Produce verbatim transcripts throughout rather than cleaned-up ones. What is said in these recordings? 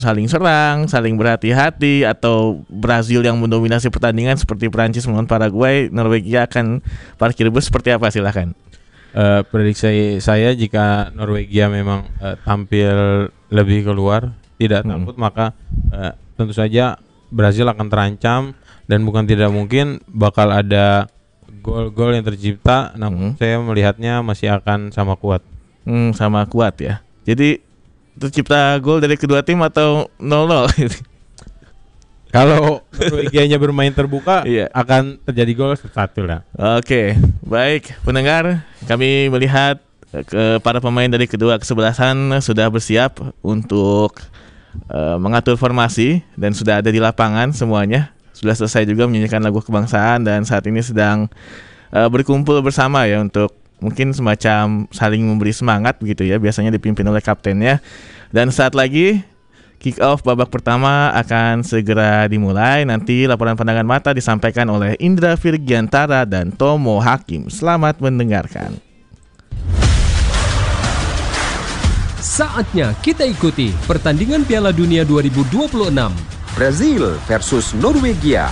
saling serang, saling berhati-hati, atau Brazil yang mendominasi pertandingan seperti Prancis melawan Paraguay, Norwegia akan parkir bus seperti apa? Silahkan. Uh, prediksi saya jika Norwegia memang uh, tampil lebih keluar, tidak Hmm. takut, maka uh, tentu saja Brazil akan terancam dan bukan tidak mungkin bakal ada gol-gol yang tercipta. Namun Hmm. saya melihatnya masih akan sama kuat. Hmm, sama kuat ya. Jadi tercipta gol dari kedua tim atau nol nol? Kalau Norwegianya bermain terbuka, Iya. akan terjadi gol satu lah. Oke, baik pendengar, kami melihat eh, ke para pemain dari kedua kesebelasan sudah bersiap untuk eh, mengatur formasi dan sudah ada di lapangan semuanya. Sudah selesai juga menyanyikan lagu kebangsaan dan saat ini sedang eh, berkumpul bersama ya untuk mungkin semacam saling memberi semangat begitu ya, biasanya dipimpin oleh kaptennya. Dan saat lagi kick off babak pertama akan segera dimulai. Nanti laporan pandangan mata disampaikan oleh Indra Virgiantara dan Tomo Hakim. Selamat mendengarkan. Saatnya kita ikuti pertandingan Piala Dunia dua ribu dua puluh enam. Brazil versus Norwegia.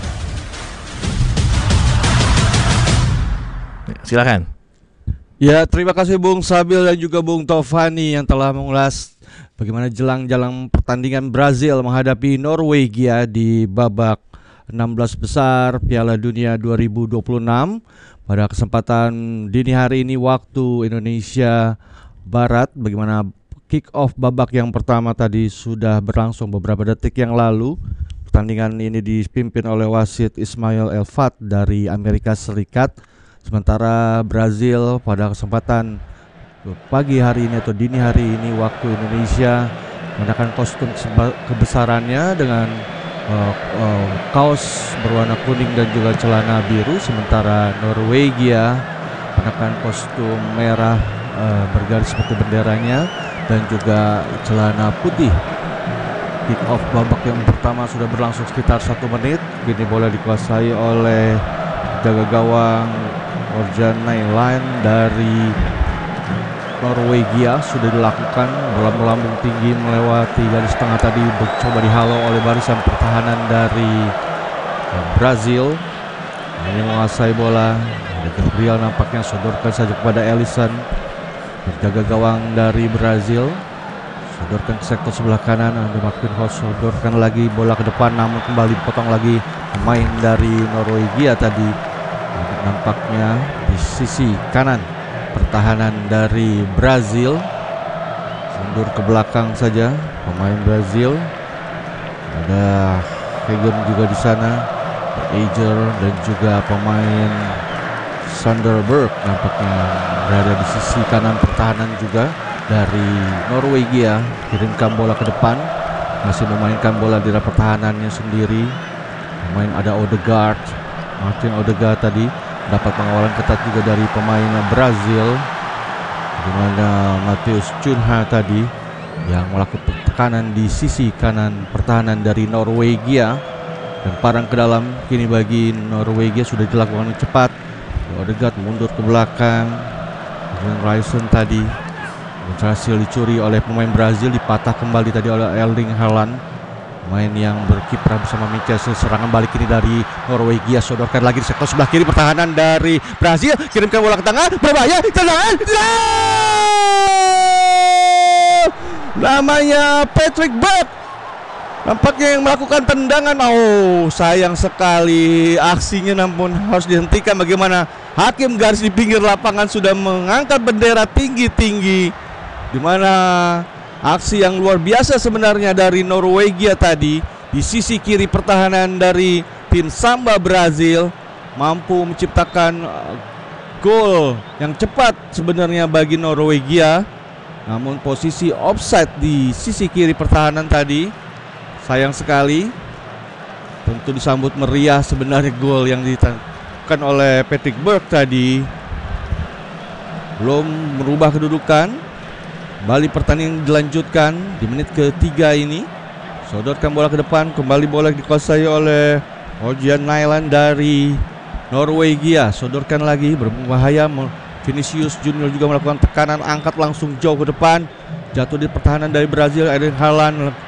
Silakan. Ya, terima kasih Bung Sabil dan juga Bung Tovani yang telah mengulas bagaimana jelang-jelang pertandingan Brazil menghadapi Norwegia di babak enam belas besar Piala Dunia dua ribu dua puluh enam. Pada kesempatan dini hari ini waktu Indonesia Barat, bagaimana kick off babak yang pertama tadi sudah berlangsung beberapa detik yang lalu. Pertandingan ini dipimpin oleh wasit Ismail Elfat dari Amerika Serikat. Sementara Brazil pada kesempatan pagi hari ini atau dini hari ini waktu Indonesia menggunakan kostum kebesarannya dengan uh, uh, kaos berwarna kuning dan juga celana biru, sementara Norwegia menggunakan kostum merah uh, bergaris seperti benderanya dan juga celana putih. Kick off babak yang pertama sudah berlangsung sekitar satu menit. Kini bola dikuasai oleh jaga gawang Orjan Nailan dari Norwegia. Sudah dilakukan bola melambung tinggi melewati garis tengah tadi, mencoba dihalau oleh barisan pertahanan dari Brazil. Ini menguasai bola. Ada Gabriel nampaknya sodorkan saja kepada Ellison, penjaga gawang dari Brazil. Sodorkan ke sektor sebelah kanan. Ada Marquinhos sodorkan lagi bola ke depan, namun kembali dipotong lagi pemain dari Norwegia tadi. Nampaknya di sisi kanan pertahanan dari Brazil mundur ke belakang saja pemain Brazil. Ada Hagen juga di sana, Ager dan juga pemain Sanderberg nampaknya berada di sisi kanan pertahanan juga dari Norwegia. Kirimkan bola ke depan, masih memainkan bola di dalam pertahanannya sendiri. Pemain ada Odegaard, Martin Odegaard tadi dapat pengawalan ketat juga dari pemain Brazil, di mana Matheus Cunha tadi yang melakukan tekanan di sisi kanan pertahanan dari Norwegia dan parang ke dalam. Kini bagi Norwegia sudah dilakukan cepat. Odegaard mundur ke belakang. Ryerson tadi berhasil dicuri oleh pemain Brazil, dipatah kembali tadi oleh Erling Haaland, pemain yang berkiprah bersama Manchester. Serangan balik ini dari Norwegia, sodorkan lagi di sektor sebelah kiri pertahanan dari Brazil, kirimkan bola ke tengah, berbahaya, tendangan, namanya Patrick Berg nampaknya yang melakukan tendangan. Oh, sayang sekali aksinya, namun harus dihentikan. Bagaimana hakim garis di pinggir lapangan sudah mengangkat bendera tinggi-tinggi, di mana aksi yang luar biasa sebenarnya dari Norwegia tadi di sisi kiri pertahanan dari tim Samba Brazil mampu menciptakan uh, gol yang cepat sebenarnya bagi Norwegia. Namun posisi offside di sisi kiri pertahanan tadi, sayang sekali. Tentu disambut meriah sebenarnya gol yang ditekan oleh Patrick Berg tadi. Belum merubah kedudukan. Kembali pertandingan dilanjutkan di menit ketiga ini. Sodorkan bola ke depan, kembali bola dikuasai oleh Orjan Nailan dari Norwegia. Sodorkan lagi, berbahaya. Vinicius Junior juga melakukan tekanan, angkat langsung jauh ke depan. Jatuh di pertahanan dari Brazil. Erling Haaland